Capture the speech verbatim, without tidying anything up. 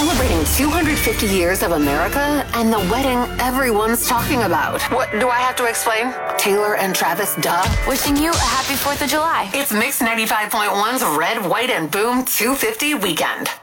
celebrating two hundred fifty years of America and the wedding everyone's talking about. What, do I have to explain? Taylor and Travis, duh. Wishing you a happy fourth of July. It's Mix ninety-five point one's Red, White, and Boom two fifty weekend.